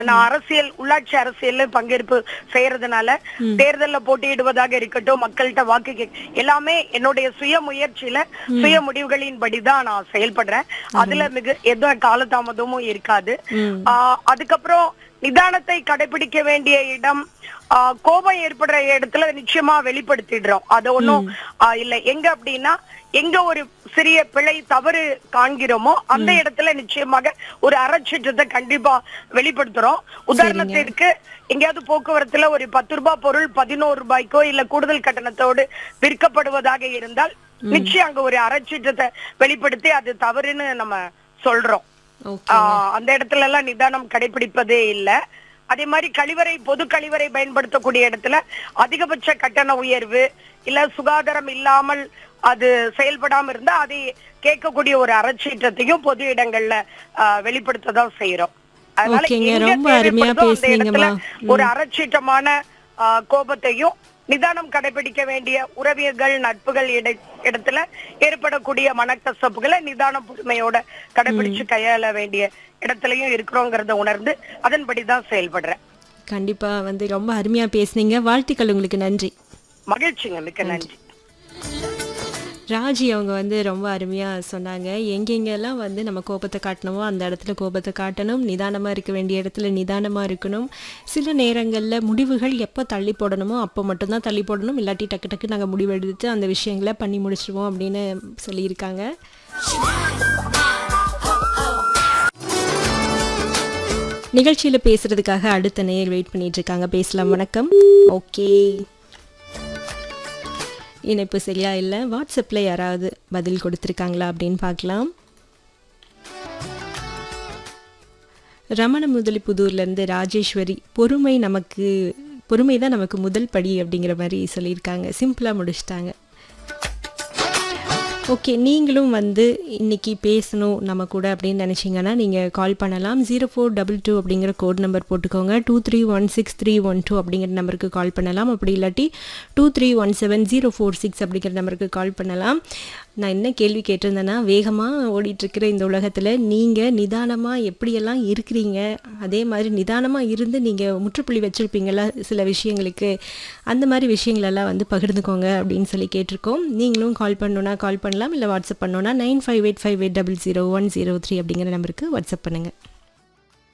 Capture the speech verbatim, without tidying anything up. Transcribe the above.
நான் அரசியல் உள்ளாட்சி அரசியல்ல பங்கேற்பு செய்யறதுனால தேர்தல்ல போட்டியிடுவதாக இருக்கட்டும், மக்கள்கிட்ட வாக்கு கேக் எல்லாமே என்னுடைய சுய முயற்சியில சுய முடிவுகளின்படிதான் நான் செயல்படுறேன். அதுல மிக எந்த காலதாமதமும் இருக்காது. ஆஹ் அதுக்கப்புறம் நிதானத்தை கடைபிடிக்க வேண்டிய இடம், ஆஹ் கோபம் ஏற்படுற இடத்துல நிச்சயமா வெளிப்படுத்திடுறோம். அது ஒண்ணும் இல்ல. எங்க அப்படின்னா எங்க ஒரு சிறிய பிழை தவறு காண்கிறோமோ அந்த இடத்துல நிச்சயமாக ஒரு அறச்சீற்றத்தை கண்டிப்பா வெளிப்படுத்துறோம். உதாரணத்திற்கு எங்கேயாவது போக்குவரத்துல ஒரு பத்து ரூபாய் பொருள் பதினோரு ரூபாய்க்கோ இல்ல கூடுதல் கட்டணத்தோடு விற்கப்படுவதாக இருந்தால் நிச்சயம் அங்க ஒரு அறச்சீற்றத்தை வெளிப்படுத்தி அது தவறுன்னு நம்ம சொல்றோம். ஆஹ் அந்த இடத்துல எல்லாம் நிதானம் கடைபிடிப்பதே இல்ல. அதே மாதிரி கழிவறை பொது கழிவறை பயன்படுத்தக்கூடிய இடத்துல அதிகபட்ச கட்டண உயர்வு இல்ல சுகாதாரம் இல்லாமல் அது செயல்படாம இருந்தா அதை கேட்கக்கூடிய ஒரு அறச்சீற்றத்தையும் பொது இடங்கள்ல வெளிப்படுத்ததான் செய்யறோம். அதனால அந்த இடத்துல ஒரு அறச்சீற்றமான கோபத்தையும் நிதானம் கடைபிடிக்க வேண்டிய உறவியர்கள் நட்புகள் இடத்துல ஏற்படக்கூடிய மனக்கசப்புகளை நிதான பொறுமையோட கடைபிடிச்சு கையாள வேண்டிய இடத்துலயும் இருக்கிறோங்கிறத உணர்ந்து அதன்படிதான் செயல்படுறேன். கண்டிப்பா வந்து ரொம்ப அருமையா பேசுனீங்க. வாழ்த்துக்கள், உங்களுக்கு நன்றி. மகிழ்ச்சிங்க, மிக்க நன்றி. ராஜி அவங்க வந்து ரொம்ப அருமையாக சொன்னாங்க. எங்கெங்கெல்லாம் வந்து நம்ம கோபத்தை காட்டணுமோ அந்த இடத்துல கோபத்தை காட்டணும், நிதானமாக இருக்க வேண்டிய இடத்துல நிதானமாக இருக்கணும். சில நேரங்களில் முடிவுகள் எப்போ தள்ளி போடணுமோ அப்போ மட்டும்தான் தள்ளி போடணும், இல்லாட்டி டக்கு டக்கு நாங்கள் முடிவெடுத்து அந்த விஷயங்களை பண்ணி முடிச்சிடுவோம் அப்படின்னு சொல்லியிருக்காங்க. நிகழ்ச்சியில் பேசுகிறதுக்காக அடுத்த நேயர் வெயிட் பண்ணிட்டு இருக்காங்க. பேசலாம். வணக்கம். ஓகே, இணைப்பு சரியா இல்லை. வாட்ஸ்அப்பில் யாராவது பதில் கொடுத்துருக்காங்களா அப்படின்னு பார்க்கலாம். ரமண முதலி புதூர்லேருந்து ராஜேஸ்வரி, பொறுமை நமக்கு பொறுமை தான் நமக்கு முதல் படி அப்படிங்கிற மாதிரி சொல்லியிருக்காங்க. சிம்பிளாக முடிச்சிட்டாங்க. ஓகே, நீங்களும் வந்து இன்றைக்கி பேசணும் நம்ம கூட அப்படின்னு நினச்சிங்கன்னா நீங்கள் கால் பண்ணலாம். ஜீரோ ஃபோர் டபுள் டூ அப்படிங்கிற கோட் நம்பர் போட்டுக்கோங்க. Two three one six three one two அப்படிங்கிற நம்பருக்கு கால் பண்ணலாம். அப்படி இல்லாட்டி two three one seven zero four six அப்படிங்கிற நம்பருக்கு கால் பண்ணலாம். நான் என்ன கேள்வி கேட்டிருந்தேன்னா, வேகமாக ஓடிட்டுருக்கிற இந்த உலகத்தில் நீங்கள் நிதானமாக எப்படியெல்லாம் இருக்கிறீங்க, அதே மாதிரி நிதானமாக இருந்து நீங்கள் முற்றுப்புள்ளி வச்சுருப்பீங்களா சில விஷயங்களுக்கு, அந்த மாதிரி விஷயங்களெல்லாம் வந்து பகிர்ந்துக்கோங்க அப்படின்னு சொல்லி கேட்டிருக்கோம். நீங்களும் கால் பண்ணணுன்னா கால் பண்ணலாம், இல்லை வாட்ஸ்அப் பண்ணோன்னா nine five eight five eight double zero one zero three அப்படிங்கிற நம்பருக்கு வாட்ஸ்அப் பண்ணுங்கள்.